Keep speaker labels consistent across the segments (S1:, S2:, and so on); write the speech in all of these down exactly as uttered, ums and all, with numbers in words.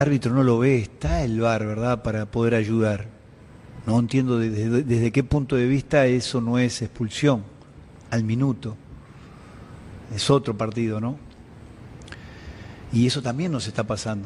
S1: árbitro no lo ve, está el V A R, ¿verdad?, para poder ayudar. No entiendo desde, desde qué punto de vista eso no es expulsión al minuto. Es otro partido, ¿no? Y eso también nos está pasando.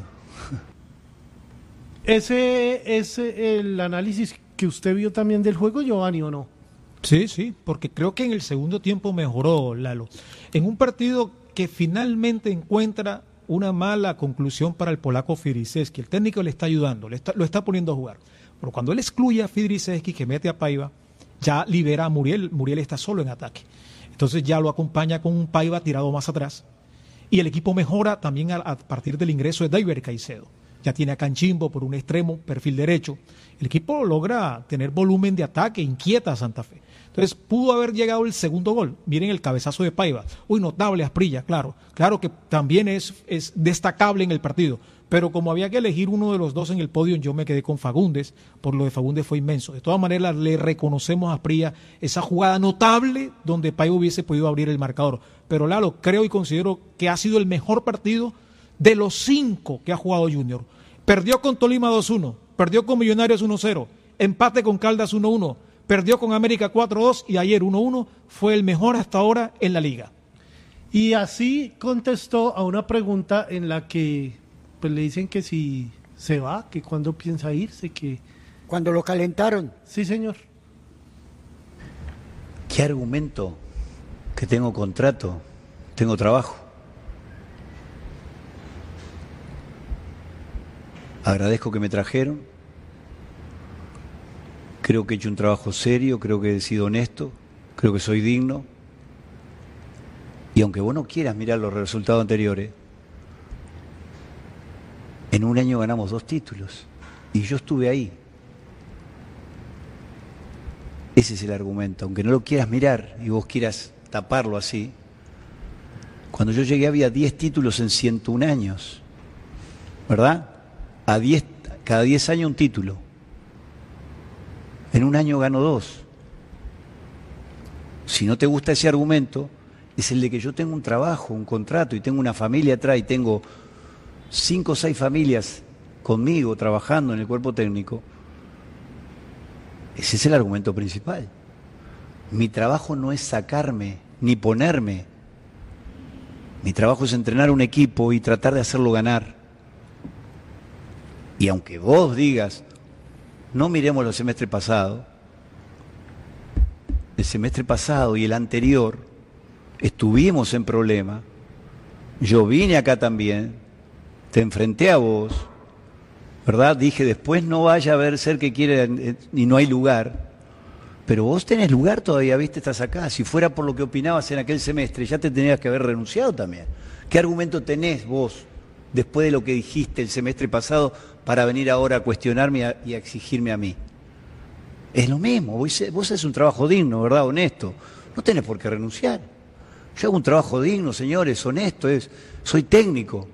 S2: ¿Ese es el análisis que usted vio también del juego, Giovanni, o no?
S3: Sí, sí, porque creo que en el segundo tiempo mejoró, Lalo. En un partido que finalmente encuentra una mala conclusión para el polaco Fidriszewski, el técnico le está ayudando, le está, lo está poniendo a jugar. Pero cuando él excluye a Fidriszewski, que mete a Paiva, ya libera a Muriel. Muriel está solo en ataque. Entonces ya lo acompaña con un Paiva tirado más atrás. Y el equipo mejora también a, a partir del ingreso de Deiber Caicedo. Ya tiene a Canchimbo por un extremo, perfil derecho. El equipo logra tener volumen de ataque, inquieta a Santa Fe. Entonces pudo haber llegado el segundo gol. Miren el cabezazo de Paiva. Uy, notable Asprilla, claro. Claro que también es, es destacable en el partido. Pero como había que elegir uno de los dos en el podio, yo me quedé con Fagundes. Por lo de Fagundes fue inmenso. De todas maneras, le reconocemos a Asprilla esa jugada notable donde Paiva hubiese podido abrir el marcador. Pero Lalo, creo y considero que ha sido el mejor partido de los cinco que ha jugado Junior. Perdió con Tolima dos uno, perdió con Millonarios uno cero, empate con Caldas uno uno, perdió con América cuatro dos y ayer uno uno. Fue el mejor hasta ahora en la liga.
S2: Y así contestó a una pregunta en la que pues le dicen que si se va, que cuándo piensa irse, que...
S4: Cuando lo calentaron.
S2: Sí, señor.
S1: ¿Qué argumento? Que tengo contrato, tengo trabajo. Agradezco que me trajeron. Creo que he hecho un trabajo serio, creo que he sido honesto, creo que soy digno. Y aunque vos no quieras mirar los resultados anteriores, en un año ganamos dos títulos y yo estuve ahí. Ese es el argumento. Aunque no lo quieras mirar y vos quieras taparlo así, cuando yo llegué había diez títulos en ciento un años, ¿verdad? A diez, cada diez años un título. En un año gano dos. Si no te gusta ese argumento, es el de que yo tengo un trabajo, un contrato y tengo una familia atrás y tengo cinco o seis familias conmigo trabajando en el cuerpo técnico. Ese es el argumento principal. Mi trabajo no es sacarme ni ponerme. Mi trabajo es entrenar un equipo y tratar de hacerlo ganar. Y aunque vos digas, no miremos el semestre pasado, el semestre pasado y el anterior estuvimos en problema. Yo vine acá también, te enfrenté a vos, ¿verdad? Dije, después no vaya a ver ser que quiere y no hay lugar. Pero vos tenés lugar todavía, viste, estás acá. Si fuera por lo que opinabas en aquel semestre, ya te tenías que haber renunciado también. ¿Qué argumento tenés vos, después de lo que dijiste el semestre pasado, para venir ahora a cuestionarme y a exigirme a mí? Es lo mismo, vos, vos haces un trabajo digno, ¿verdad? Honesto. No tenés por qué renunciar. Yo hago un trabajo digno, señores, honesto, es, soy técnico.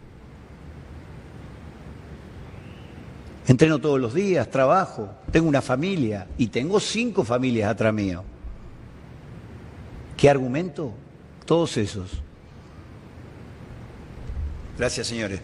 S1: Entreno todos los días, trabajo, tengo una familia y tengo cinco familias atrás mío. ¿Qué argumento? Todos esos. Gracias, señores.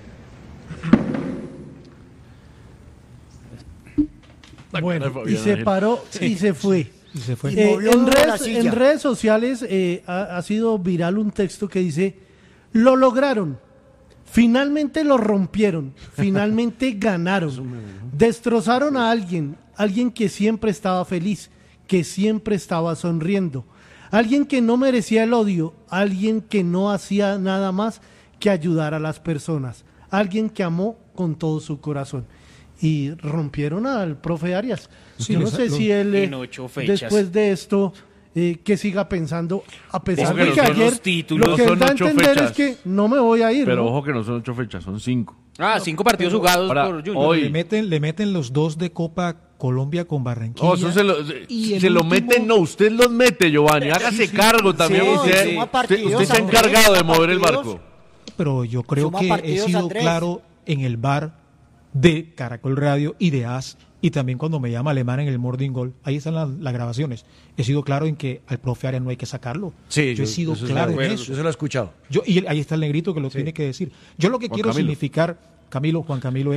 S2: Bueno, y se paró sí. y se fue.
S3: Y se fue.
S2: Eh, en, redes, en redes sociales eh, ha, ha sido viral un texto que dice: lo lograron, finalmente lo rompieron, finalmente ganaron, destrozaron a alguien, alguien que siempre estaba feliz, que siempre estaba sonriendo, alguien que no merecía el odio, alguien que no hacía nada más que ayudar a las personas, alguien que amó con todo su corazón. Y rompieron al profe Arias. Sí, Yo no sé si él, eh, después de esto, eh, que siga pensando, a pesar de que ayer
S5: títulos,
S2: lo que
S5: no
S2: él da a entender
S5: fechas.
S2: es que no me voy a ir.
S5: Pero
S2: ¿no?
S5: ojo que no son ocho fechas, son cinco.
S6: Ah, cinco partidos Pero, jugados
S5: para,
S6: por Junior.
S5: Hoy.
S3: Le meten, le meten los dos de Copa Colombia con Barranquilla.
S5: Oh, eso se lo, se, se lo último... meten, no, usted los mete, Giovanni. Hágase sí, sí, cargo sí, también. Sí, usted, sí. usted, usted se ha encargado de mover el barco.
S3: Pero yo creo que he sido Andrés. claro en el V A R de Caracol Radio y de A S, y también cuando me llama Alemán en el Morning Goal, ahí están las, las grabaciones. He sido claro en que al profe Arias no hay que sacarlo.
S7: Sí,
S3: yo, yo he sido
S7: eso
S3: claro
S7: en
S3: eso.
S7: Yo se lo he escuchado.
S3: Yo, y ahí está el negrito que lo sí. tiene que decir. Yo lo que Juan quiero Camilo. significar Camilo, Juan Camilo